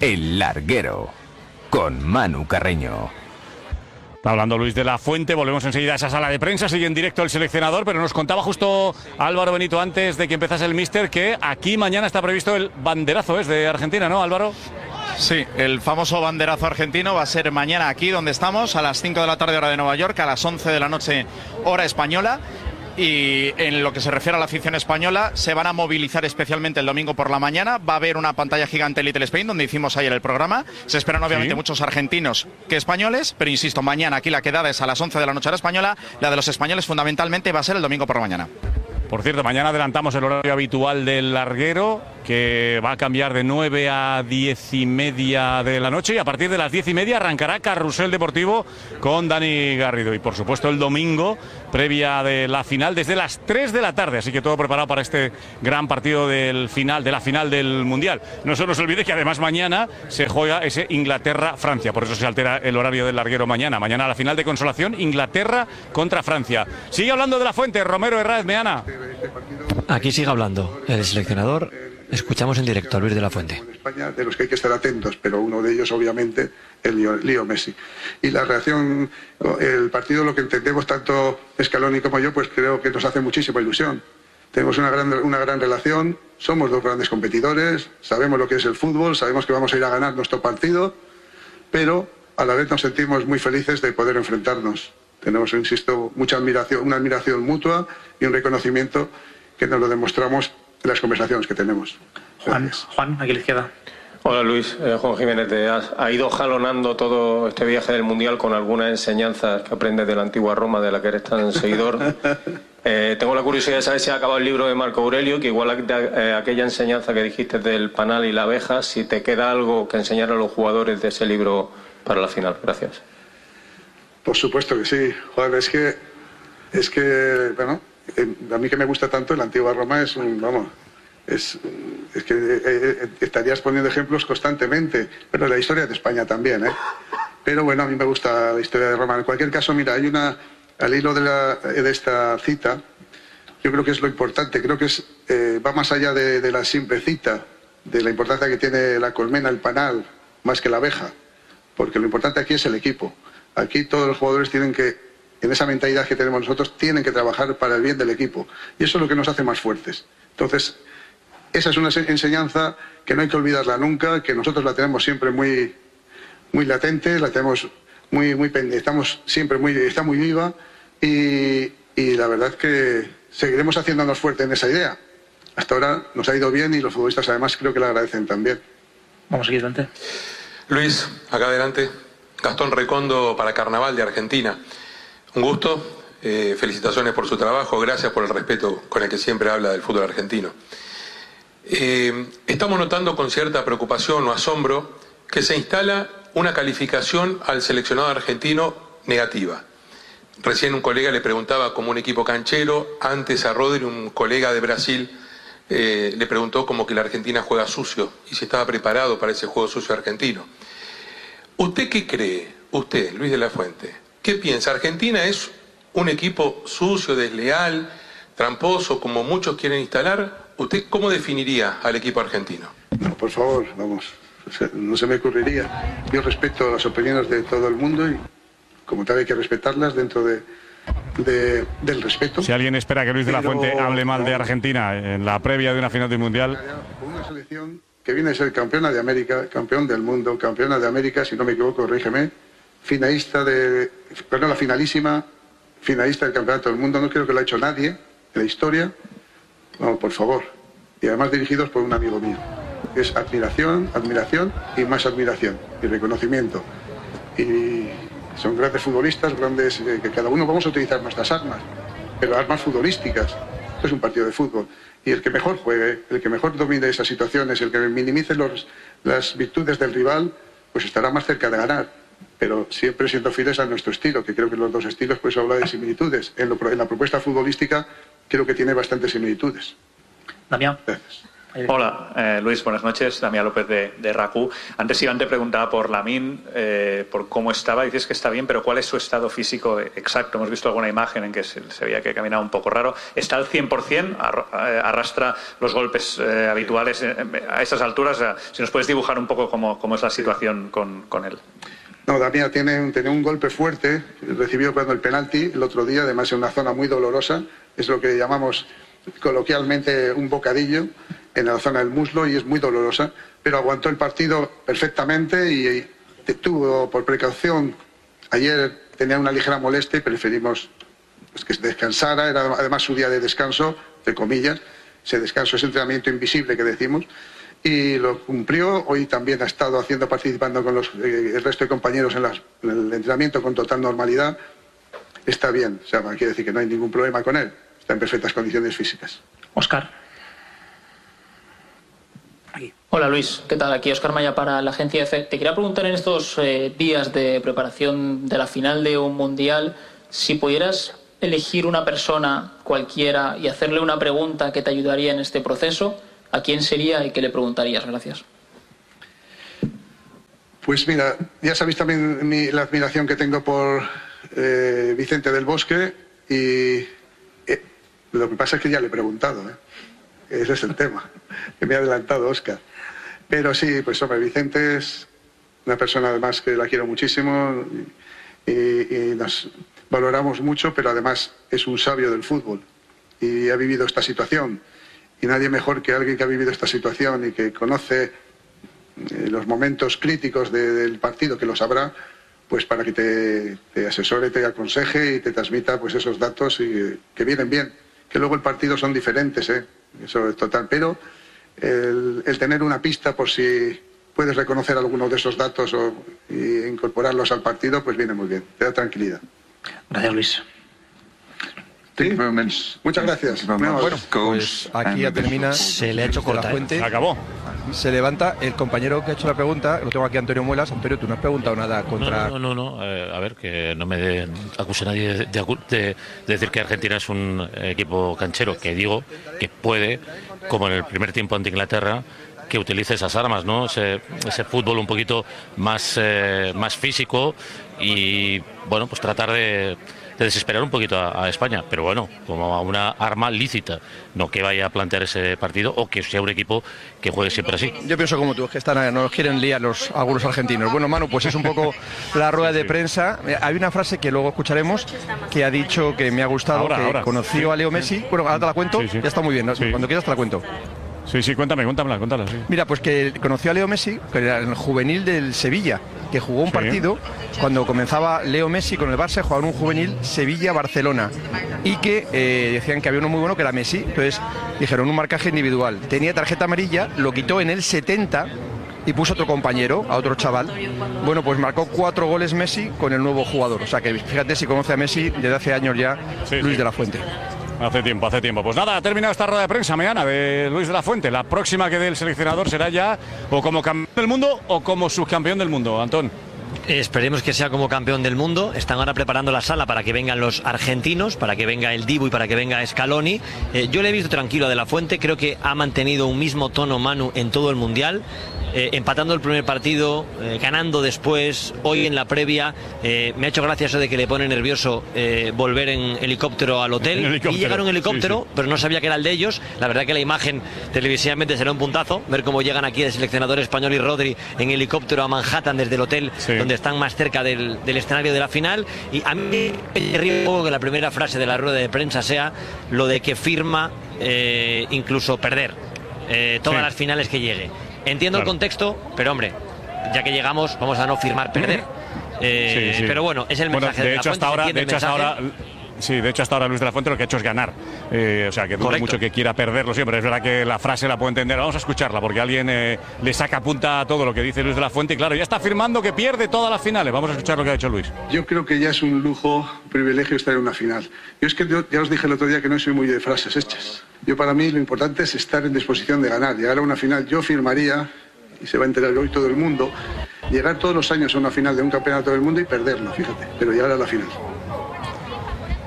El Larguero, con Manu Carreño. Está hablando Luis de la Fuente, volvemos enseguida a esa sala de prensa, sigue en directo el seleccionador, pero nos contaba justo Álvaro Benito antes de que empezase el míster que aquí mañana está previsto el banderazo, es de Argentina, ¿no, Álvaro? Sí, el famoso banderazo argentino va a ser mañana aquí donde estamos, a las 5 de la tarde hora de Nueva York, a las 11 de la noche hora española. Y en lo que se refiere a la afición española, se van a movilizar especialmente el domingo por la mañana. Va a haber una pantalla gigante en Little Spain, donde hicimos ayer el programa. Se esperan obviamente muchos argentinos que españoles, pero insisto, mañana aquí la quedada es a las 11 de la noche hora española. La de los españoles fundamentalmente va a ser el domingo por la mañana. Por cierto, mañana adelantamos el horario habitual del Larguero, que va a cambiar de 9 a 10:30 de la noche, y a partir de las 10:30 arrancará Carrusel Deportivo con Dani Garrido. Y por supuesto el domingo, previa de la final, desde las 3 de la tarde. Así que todo preparado para este gran partido de la final del Mundial. No se nos olvide que además mañana se juega ese Inglaterra-Francia. Por eso se altera el horario del Larguero mañana. Mañana la final de consolación, Inglaterra contra Francia. Sigue hablando de la Fuente, Romero Herráez Meana. Aquí sigue hablando el seleccionador. Escuchamos en directo a Luis de la Fuente. En España, de los que hay que estar atentos, pero uno de ellos, obviamente, el Leo Messi. Y la reacción, el partido, lo que entendemos tanto Scaloni como yo, pues creo que nos hace muchísima ilusión. Tenemos una gran relación, somos dos grandes competidores, sabemos lo que es el fútbol, sabemos que vamos a ir a ganar nuestro partido, pero a la vez nos sentimos muy felices de poder enfrentarnos. Tenemos, insisto, mucha admiración, una admiración mutua y un reconocimiento que nos lo demostramos en las conversaciones que tenemos. Juan, aquí a la izquierda. Hola Luis, Juan Jiménez de AS. ¿Ha ido jalonando todo este viaje del Mundial con algunas enseñanzas que aprendes de la antigua Roma, de la que eres tan seguidor? Tengo la curiosidad de saber si ha acabado el libro de Marco Aurelio, que igual aquella enseñanza que dijiste del panal y la abeja, si te queda algo que enseñar a los jugadores de ese libro para la final. Gracias. Por supuesto que sí, Juan, es que bueno, a mí que me gusta tanto la antigua Roma es que estarías poniendo ejemplos constantemente, pero la historia de España también, pero bueno, a mí me gusta la historia de Roma. En cualquier caso, mira, hay al hilo de esta cita, yo creo que es lo importante, creo que va más allá de la simple cita, de la importancia que tiene la colmena, el panal, más que la abeja, porque lo importante aquí es el equipo. Aquí todos los jugadores tienen que, en esa mentalidad que tenemos nosotros, tienen que trabajar para el bien del equipo. Y eso es lo que nos hace más fuertes. Entonces, esa es una enseñanza que no hay que olvidarla nunca, que nosotros la tenemos siempre muy, muy latente, la tenemos muy pendiente, está muy viva y la verdad es que seguiremos haciéndonos fuertes en esa idea. Hasta ahora nos ha ido bien y los futbolistas además creo que la agradecen también. Vamos aquí adelante. Luis, acá adelante. Gastón Recondo para Carnaval de Argentina. Un gusto, felicitaciones por su trabajo, gracias por el respeto con el que siempre habla del fútbol argentino. Estamos notando con cierta preocupación o asombro que se instala una calificación al seleccionado argentino negativa. Recién un colega le preguntaba como un equipo canchero, antes a Rodri, un colega de Brasil, le preguntó como que la Argentina juega sucio y si estaba preparado para ese juego sucio argentino. ¿Usted qué cree? Usted, Luis de la Fuente, ¿qué piensa? ¿Argentina es un equipo sucio, desleal, tramposo, como muchos quieren instalar? ¿Usted cómo definiría al equipo argentino? No, por favor, vamos, no se me ocurriría. Yo respeto las opiniones de todo el mundo y como tal hay que respetarlas dentro del respeto. Si alguien espera que Luis de la Fuente hable mal de Argentina en la previa de una final del Mundial... Una selección que viene a ser campeona de América, campeón del mundo, campeona de América, si no me equivoco, corrígeme, la finalísima, finalista del campeonato del mundo, no creo que lo ha hecho nadie en la historia. Vamos, por favor. Y además dirigidos por un amigo mío. Es admiración y más admiración y reconocimiento. Y son grandes futbolistas, que cada uno vamos a utilizar nuestras armas, pero armas futbolísticas. Esto es un partido de fútbol. Y el que mejor juegue, el que mejor domine esas situaciones, el que minimice las virtudes del rival, pues estará más cerca de ganar. Pero siempre siendo fieles a nuestro estilo, que creo que los dos estilos pues habla de similitudes. En la propuesta futbolística creo que tiene bastantes similitudes. Damián. Gracias. Hola, Luis, buenas noches. Damián López de RACU. Antes Iván te preguntaba por Lamine, por cómo estaba. Dices que está bien, pero ¿cuál es su estado físico exacto? Hemos visto alguna imagen en que se veía que caminaba un poco raro. ¿Está al 100%? ¿Arrastra los golpes habituales a estas alturas? Si nos puedes dibujar un poco cómo es la situación con él. No, Damián tiene un golpe fuerte, recibió cuando el penalti el otro día, además en una zona muy dolorosa, es lo que llamamos coloquialmente un bocadillo, en la zona del muslo, y es muy dolorosa, pero aguantó el partido perfectamente y tuvo por precaución, ayer tenía una ligera molestia y preferimos que descansara, era además su día de descanso, entre comillas, ese descanso, ese entrenamiento invisible que decimos, y lo cumplió. Hoy también ha estado participando con el resto de compañeros en el entrenamiento con total normalidad. Está bien, o sea, quiere decir que no hay ningún problema con él, está en perfectas condiciones físicas. Óscar. Hola Luis, ¿qué tal? Aquí Óscar Maya para la agencia EFE. Te quería preguntar en estos días de preparación de la final de un mundial, si pudieras elegir una persona cualquiera y hacerle una pregunta que te ayudaría en este proceso, ¿a quién sería y qué le preguntarías? Gracias. Pues mira, ya sabéis también la admiración que tengo por Vicente del Bosque, y lo que pasa es que ya le he preguntado, ese es el tema, que me ha adelantado Óscar. Pero sí, pues hombre, Vicente es una persona además que la quiero muchísimo y nos valoramos mucho, pero además es un sabio del fútbol y ha vivido esta situación. Y nadie mejor que alguien que ha vivido esta situación y que conoce los momentos críticos del partido, que lo sabrá, pues para que te asesore, te aconseje y te transmita pues esos datos y que vienen bien. Que luego el partido son diferentes, eso es total, pero el tener una pista por si puedes reconocer alguno de esos datos y incorporarlos al partido, pues viene muy bien, te da tranquilidad. Gracias, Luis. ¿Sí? Muchas gracias. Bueno, pues aquí ya termina. Se le ha hecho corta. La fuente. Se acabó. Se levanta el compañero que ha hecho la pregunta, lo tengo aquí, Antonio Muelas. Antonio, tú no has preguntado nada contra... No. A ver, que no me acuse nadie de decir que Argentina es un equipo canchero, que digo que puede, como en el primer tiempo ante Inglaterra, que utilice esas armas, ¿no? Ese fútbol un poquito más físico y, bueno, pues tratar de desesperar un poquito a España, pero bueno, como a una arma lícita, no que vaya a plantear ese partido o que sea un equipo que juegue siempre así. Yo pienso como tú, es que nos quieren liar algunos argentinos. Bueno, Manu, pues es un poco la rueda de prensa. Hay una frase que luego escucharemos que ha dicho que me ha gustado, ahora. Conoció a Leo Messi. Bueno, ahora te la cuento, ya está muy bien, ¿no? Cuando quieras te la cuento. Sí, cuéntala, sí. Mira, pues que conoció a Leo Messi, que era el juvenil del Sevilla, que jugó un partido cuando comenzaba Leo Messi con el Barça, jugaban un juvenil Sevilla-Barcelona, y que decían que había uno muy bueno que era Messi. Entonces dijeron un marcaje individual, tenía tarjeta amarilla, lo quitó en el 70 y puso otro compañero, a otro chaval. Bueno, pues marcó 4 goles Messi con el nuevo jugador. O sea que fíjate si conoce a Messi desde hace años ya, Luis de la Fuente. Hace tiempo. Pues nada, ha terminado esta rueda de prensa mañana de Luis de la Fuente. La próxima que dé el seleccionador será ya o como campeón del mundo o como subcampeón del mundo, Antón. Esperemos que sea como campeón del mundo. Están ahora preparando la sala para que vengan los argentinos, para que venga el Dibu y para que venga Scaloni. Yo le he visto tranquilo a De la Fuente, creo que ha mantenido un mismo tono Manu en todo el Mundial. Empatando el primer partido, ganando después, hoy en la previa, me ha hecho gracia eso de que le pone nervioso volver en helicóptero al hotel. Y llegaron en helicóptero, pero no sabía que era el de ellos. La verdad que la imagen televisivamente será un puntazo, ver cómo llegan aquí el seleccionador español y Rodri en helicóptero a Manhattan desde el hotel, donde están más cerca del escenario de la final. Y a mí me ríe un poco que la primera frase de la rueda de prensa sea lo de que firma incluso perder todas las finales que llegue. Entiendo el contexto, pero hombre, ya que llegamos, vamos a no firmar perder. Pero bueno, es el mensaje de la Fuente. De hecho hasta ahora Luis de la Fuente lo que ha hecho es ganar. O sea, que dudo mucho que quiera perderlo siempre. Es verdad que la frase la puedo entender. Vamos a escucharla porque alguien le saca punta a todo lo que dice Luis de la Fuente. Y claro, ya está afirmando que pierde todas las finales. Vamos a escuchar lo que ha hecho Luis. Yo creo que ya es un lujo, un privilegio estar en una final. Yo es que ya os dije el otro día que no soy muy de frases hechas. Yo para mí lo importante es estar en disposición de ganar. Llegar a una final, yo firmaría, y se va a enterar hoy todo el mundo, llegar todos los años a una final de un campeonato del mundo y perderlo, fíjate, pero llegar a la final.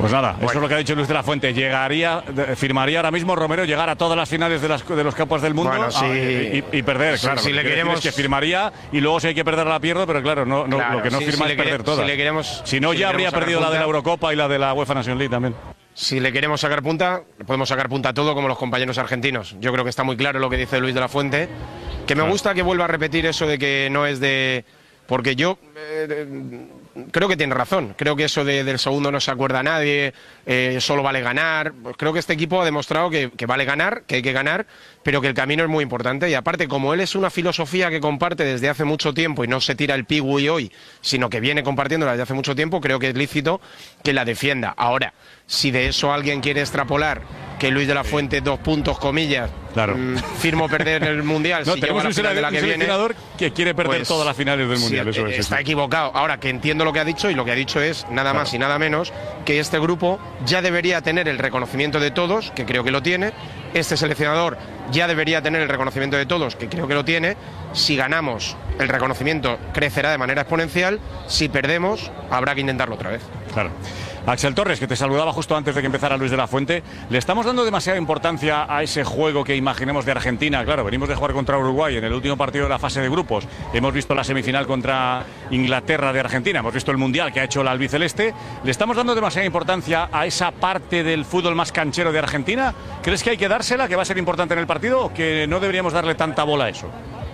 Pues nada, eso es lo que ha dicho Luis de la Fuente. Firmaría ahora mismo Romero llegar a todas las finales de los Campos del Mundo y perder, claro. Si le queremos, que firmaría y luego si hay que perder la pierdo, pero claro, lo que no firma es perder todas. Si no, ya habría perdido la de la Eurocopa y la de la UEFA Nations League también. Si le queremos sacar punta, podemos sacar punta a todo como los compañeros argentinos. Yo creo que está muy claro lo que dice Luis de la Fuente. Que me gusta que vuelva a repetir eso de que no es de... Porque yo creo que tiene razón. Creo que eso del segundo no se acuerda a nadie, solo vale ganar. Creo que este equipo ha demostrado que vale ganar, que hay que ganar, pero que el camino es muy importante. Y aparte, como él es una filosofía que comparte desde hace mucho tiempo y no se tira el pigui hoy, sino que viene compartiéndola desde hace mucho tiempo, creo que es lícito que la defienda. Ahora, si de eso alguien quiere extrapolar que Luis de la Fuente, 2 puntos, comillas, claro, firmo perder el Mundial. No, si tenemos un seleccionador que quiere perder pues, todas las finales del Mundial. Sí, eso es, está equivocado. Ahora, que entiendo lo que ha dicho, y lo que ha dicho es nada más y nada menos que este grupo ya debería tener el reconocimiento de todos, que creo que lo tiene. Este seleccionador ya debería tener el reconocimiento de todos, que creo que lo tiene. Si ganamos, el reconocimiento crecerá de manera exponencial. Si perdemos, habrá que intentarlo otra vez. Claro. Axel Torres, que te saludaba justo antes de que empezara Luis de la Fuente, ¿le estamos dando demasiada importancia a ese juego que imaginemos de Argentina? Claro, venimos de jugar contra Uruguay en el último partido de la fase de grupos, hemos visto la semifinal contra Inglaterra de Argentina, hemos visto el Mundial que ha hecho la albiceleste. ¿Le estamos dando demasiada importancia a esa parte del fútbol más canchero de Argentina? ¿Crees que hay que dársela, que va a ser importante en el partido, o que no deberíamos darle tanta bola a eso?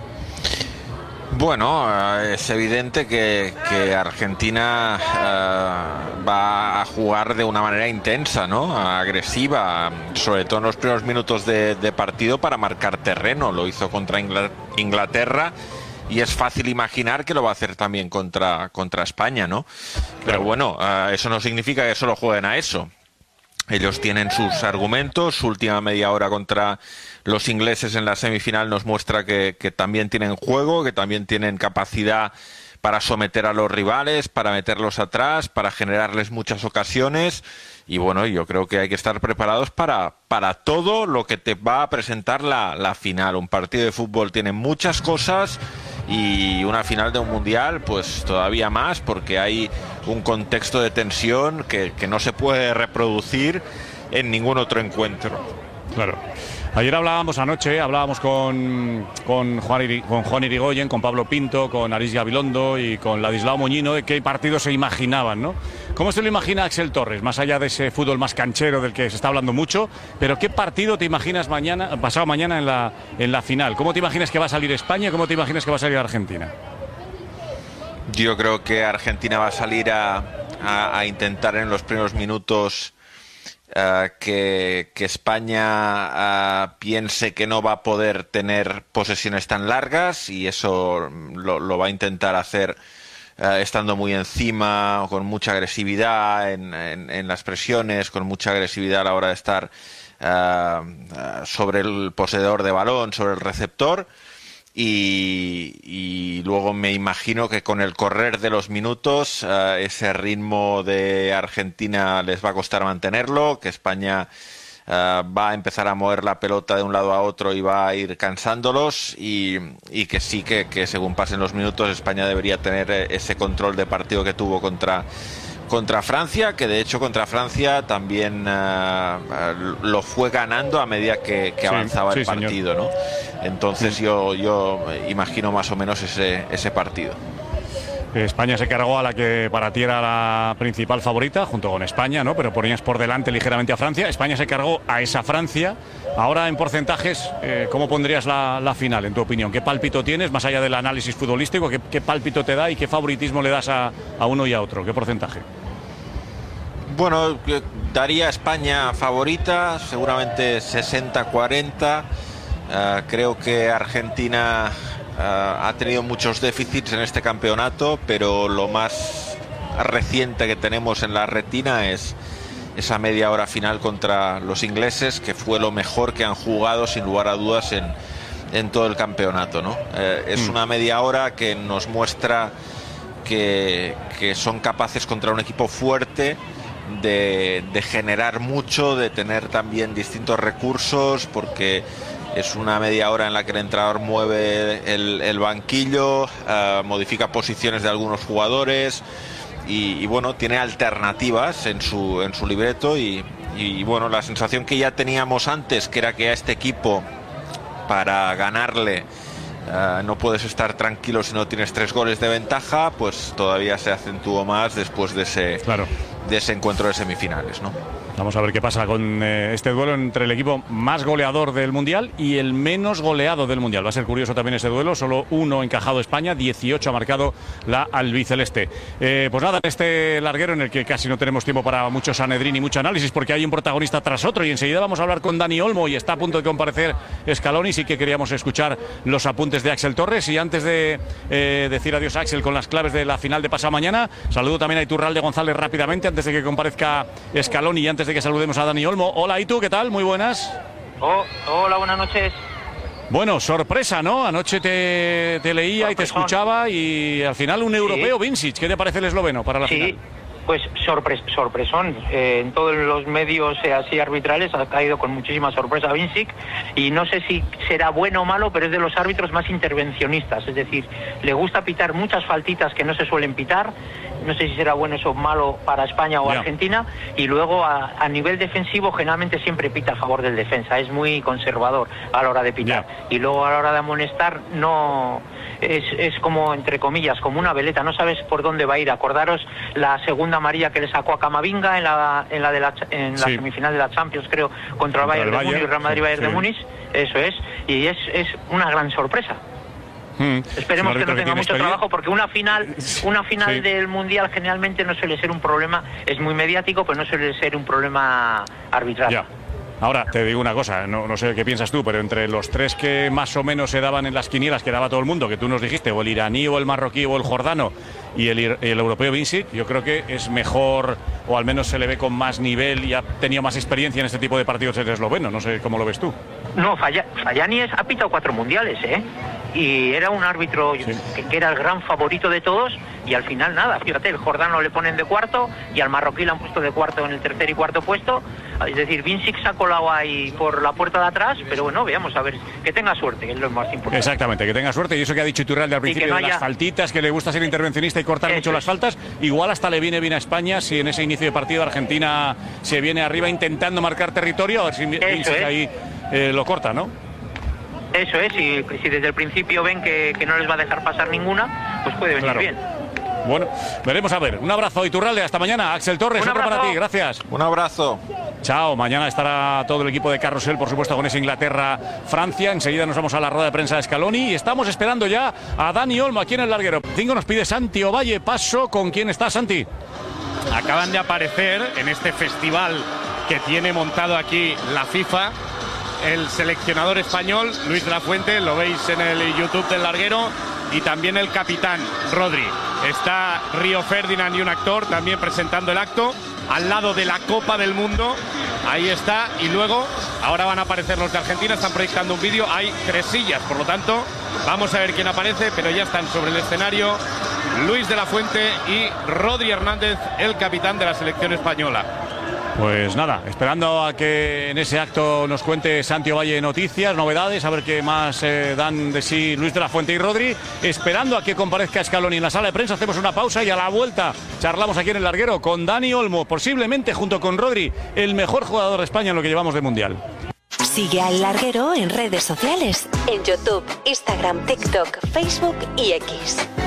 Bueno, es evidente que Argentina va a jugar de una manera intensa, ¿no? Agresiva, sobre todo en los primeros minutos de partido para marcar terreno. Lo hizo contra Inglaterra y es fácil imaginar que lo va a hacer también contra España, ¿no? Pero bueno, eso no significa que solo jueguen a eso. Ellos tienen sus argumentos. Su última media hora contra los ingleses en la semifinal nos muestra que también tienen juego, que también tienen capacidad para someter a los rivales, para meterlos atrás, para generarles muchas ocasiones. Y bueno, yo creo que hay que estar preparados para todo lo que te va a presentar la final. Un partido de fútbol tiene muchas cosas y una final de un mundial pues todavía más, porque hay un contexto de tensión que no se puede reproducir en ningún otro encuentro. Claro. Ayer hablábamos con Juan Irigoyen, con Pablo Pinto, con Aris Gabilondo y con Ladislao Moñino de qué partidos se imaginaban, ¿no? ¿Cómo se lo imagina Axel Torres? Más allá de ese fútbol más canchero del que se está hablando mucho, pero ¿qué partido te imaginas pasado mañana en la final? ¿Cómo te imaginas que va a salir España? ¿Cómo te imaginas que va a salir Argentina? Yo creo que Argentina va a salir a intentar en los primeros minutos que España piense que no va a poder tener posesiones tan largas, y eso lo va a intentar hacer estando muy encima, con mucha agresividad en las presiones, con mucha agresividad a la hora de estar sobre el poseedor de balón, sobre el receptor. Y luego me imagino que con el correr de los minutos ese ritmo de Argentina les va a costar mantenerlo, que España va a empezar a mover la pelota de un lado a otro y va a ir cansándolos, y que sí que según pasen los minutos España debería tener ese control de partido que tuvo contra Francia, que de hecho contra Francia también lo fue ganando a medida que avanzaba el partido, ¿no? Entonces yo imagino más o menos ese partido. España se cargó a la que para ti era la principal favorita, junto con España, ¿no? Pero ponías por delante ligeramente a Francia. España se cargó a esa Francia. Ahora, en porcentajes, ¿cómo pondrías la final, en tu opinión? ¿Qué pálpito tienes, más allá del análisis futbolístico? ¿Qué pálpito te da y qué favoritismo le das a uno y a otro? ¿Qué porcentaje? Bueno, daría a España favorita, seguramente 60-40. Creo que Argentina ha tenido muchos déficits en este campeonato, pero lo más reciente que tenemos en la retina es esa media hora final contra los ingleses, que fue lo mejor que han jugado sin lugar a dudas en todo el campeonato, ¿no? Es una media hora que nos muestra que son capaces contra un equipo fuerte de generar mucho, de tener también distintos recursos, porque es una media hora en la que el entrenador mueve el banquillo, modifica posiciones de algunos jugadores y bueno, tiene alternativas en su libreto y bueno, la sensación que ya teníamos antes, que era que a este equipo para ganarle no puedes estar tranquilo si no tienes 3 goles de ventaja, pues todavía se acentuó más después de ese encuentro de semifinales, ¿no? Vamos a ver qué pasa con este duelo entre el equipo más goleador del Mundial y el menos goleado del Mundial. Va a ser curioso también ese duelo, solo 1 encajado España, 18 ha marcado la albiceleste. Pues nada, este larguero en el que casi no tenemos tiempo para mucho Sanedrín y mucho análisis, porque hay un protagonista tras otro, y enseguida vamos a hablar con Dani Olmo y está a punto de comparecer Scaloni. Sí que queríamos escuchar los apuntes de Axel Torres, y antes de decir adiós a Axel con las claves de la final de pasado mañana, saludo también a Iturralde González rápidamente antes de que comparezca Scaloni y antes de que saludemos a Dani Olmo. Hola, ¿y tú qué tal? Muy buenas. Hola, buenas noches. Bueno, sorpresa, ¿no? Anoche te leía y te escuchaba, y al final un europeo, Vincic. ¿Qué te parece el esloveno para la final? Pues sorpresón. En todos los medios así arbitrales ha caído con muchísima sorpresa Vincic, y no sé si será bueno o malo, pero es de los árbitros más intervencionistas. Es decir, le gusta pitar muchas faltitas que no se suelen pitar. No sé si será bueno eso o malo para España o Argentina. Y luego a nivel defensivo generalmente siempre pita a favor del defensa. Es muy conservador a la hora de pitar. Y luego a la hora de amonestar no... Es como, entre comillas, como una veleta, no sabes por dónde va a ir. Acordaros la segunda amarilla que le sacó a Camavinga en la semifinal de la Champions, creo, contra el Bayern de Múnich, Real Madrid-Bayern de Múnich. Eso es, y es una gran sorpresa. Esperemos que no tenga mucho trabajo, porque una final del Mundial generalmente no suele ser un problema, es muy mediático, pero no suele ser un problema arbitral. Ahora, te digo una cosa, no sé qué piensas tú, pero entre los 3 que más o menos se daban en las quinielas, que daba todo el mundo, que tú nos dijiste, o el iraní, o el marroquí, o el jordano, y el europeo Vincic, yo creo que es mejor, o al menos se le ve con más nivel y ha tenido más experiencia en este tipo de partidos el esloveno. No sé cómo lo ves tú. No, Fayani ha pitado 4 mundiales, y era un árbitro que era el gran favorito de todos, y al final nada, fíjate, el jordano le ponen de cuarto y al marroquí le han puesto de cuarto en el tercer y cuarto puesto. Es decir, Vincic se ha colado ahí por la puerta de atrás, pero bueno, veamos, a ver, que tenga suerte, que es lo más importante. Exactamente, que tenga suerte, y eso que ha dicho Iturralde al principio de las faltitas, que le gusta ser intervencionista y cortar mucho las faltas, igual hasta le viene bien a España si en ese inicio de partido Argentina se viene arriba intentando marcar territorio, a ver si Vincic ahí lo corta, ¿no? Eso es, y si desde el principio ven que no les va a dejar pasar ninguna, pues puede venir bien. Bueno, veremos a ver. Un abrazo, Iturralde, hasta mañana. Axel Torres, otro para ti, gracias. Un abrazo. Chao, mañana estará todo el equipo de Carrusel, por supuesto, con ese Inglaterra-Francia. Enseguida nos vamos a la rueda de prensa de Scaloni y estamos esperando ya a Dani Olmo aquí en el larguero. 5 nos pide Santi Ovalle. Paso, ¿con quién está, Santi? Acaban de aparecer en este festival que tiene montado aquí la FIFA el seleccionador español, Luis de la Fuente, lo veis en el YouTube del larguero, y también el capitán, Rodri. Está Río Ferdinand y un actor también presentando el acto, al lado de la Copa del Mundo. Ahí está, y luego, ahora van a aparecer los de Argentina, están proyectando un vídeo, hay 3 sillas, por lo tanto, vamos a ver quién aparece, pero ya están sobre el escenario Luis de la Fuente y Rodri Hernández, el capitán de la selección española. Pues nada, esperando a que en ese acto nos cuente Santi Ovalle noticias, novedades, a ver qué más dan de sí Luis de la Fuente y Rodri. Esperando a que comparezca Scaloni en la sala de prensa, hacemos una pausa y a la vuelta charlamos aquí en el larguero con Dani Olmo, posiblemente junto con Rodri, el mejor jugador de España en lo que llevamos de Mundial. Sigue al larguero en redes sociales, en YouTube, Instagram, TikTok, Facebook y X.